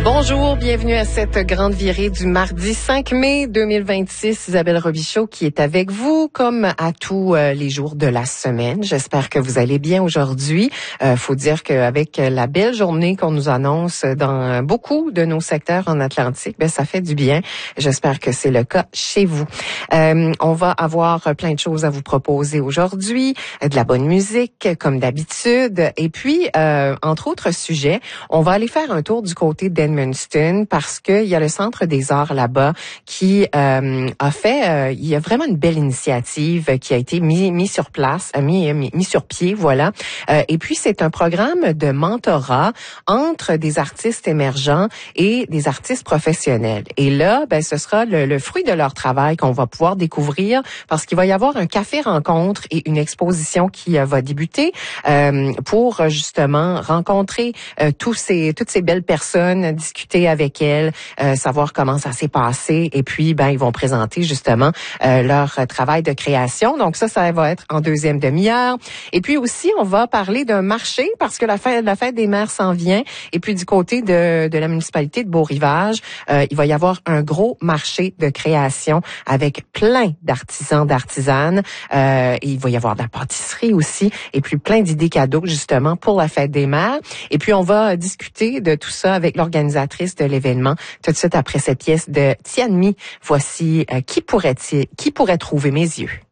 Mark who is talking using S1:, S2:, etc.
S1: Bonjour, bienvenue à cette grande virée du mardi 5 mai 2026. Isabelle Robichaud qui est avec vous comme à tous les jours de la semaine. J'espère que vous allez bien aujourd'hui. Faut dire qu'avec la belle journée qu'on nous annonce dans beaucoup de nos secteurs en Atlantique, ça fait du bien. J'espère que c'est le cas chez vous. On va avoir plein de choses à vous proposer aujourd'hui, de la bonne musique comme d'habitude, et puis entre autres sujets, on va aller faire un tour du côté d'Edmundston parce que il y a le Centre des Arts là-bas qui a fait, il y a vraiment une belle initiative qui a été mis sur place, mis sur pied, voilà. Et puis c'est un programme de mentorat entre des artistes émergents et des artistes professionnels. Et là, ce sera le fruit de leur travail qu'on va pouvoir découvrir parce qu'il va y avoir un café rencontre et une exposition qui va débuter pour justement rencontrer toutes ces belles personnes, discuter avec elles, savoir comment ça s'est passé, et puis ils vont présenter justement leur travail de création. Donc ça va être en deuxième demi-heure. Et puis aussi, on va parler d'un marché parce que la fête des mères s'en vient. Et puis du côté de la municipalité de Beau-Rivage, il va y avoir un gros marché de création avec plein d'artisans, d'artisanes. Et il va y avoir de la pâtisserie aussi, et puis plein d'idées cadeaux justement pour la fête des mères. Et puis on va discuter de tout ça avec l'organisatrice de l'événement tout de suite après cette pièce de Tianmi. Voici qui pourrait trouver mes yeux.